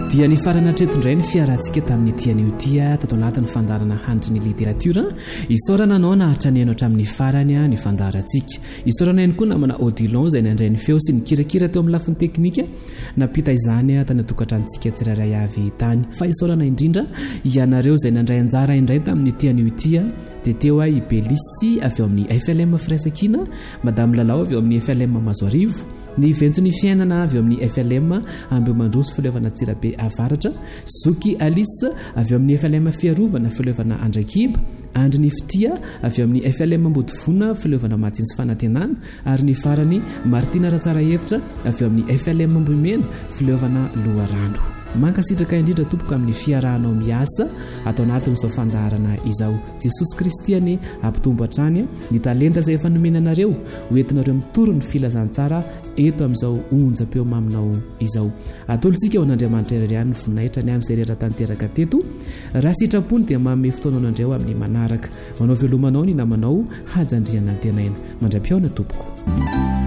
dia ny farana tretondray ny fiarantsika tamin'ny tian'io tia tato anatin'ny fandarana handry ny literatiora isaorana anao naharitra ny haino hatramin'ny farany ny fandarantsika isaorana ihany koa namana odilon izay nandray ny feo sy ny kirakira teo amin'ny lafiny teknika napita izany tany atokatrantsika tsiraray avy tany fa isaorana indrindra ianareo izay nandray anjara indray tamin'ny tian'io tia dia teo i Belisy avy eo amin'ny FLM Firaisankina, Madame Lalao avy eo amin'ny FLM Mazoarivo, ny ventsony fiainana avy eo amin'ny FLM Ambeomandroso fileovana Tsirabe Avaratra, Zoky Alice avy eo amin'ny FLM Fiarovana fileovana Andrakiba, Andry ny Fitia avy eo amin'ny FLM Mbodivona fileovana Matsiny sy Fanantenana, ary ny farany Martina Ratsara Hevitra avy eo amin'ny FLM Mboimena fileovana Loharano. Mankasitraka indrindra tompoko amin'ny fiarahanao miasa atao anatin'izao fandaharana izao. Jesosy Kristiany ampitombo hatrany ny talenta izay efa nomenanareo hoentinareo mitoro ny filazantsara eto amin'izao onjam-peo maminao izao. Atolontsika ho an'Andriamanitra irery ihany ny voninahitra ny amin'izay rehetra tanteraka teto. Raha sitrapony dia manome fotoana an'andreo amin'ny manaraka. Manao velomanao ny namanao hajandriana ny tenaina. Mandram-piaona tompoko.